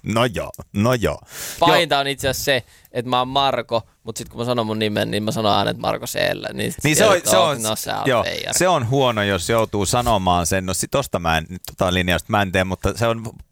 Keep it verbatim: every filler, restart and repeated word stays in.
No joo, no joo. Pahinta on itse asiassa se, että mä oon Marko, mutta sitten kun mä sanon mun nimen, niin mä sanon aina, että Marko Seellä. Niin, niin se on, se on, no, se on, joo, se on huono, jos joutuu sanomaan sen. No sit tosta mä en, tota linjausta mä en tee, mutta se on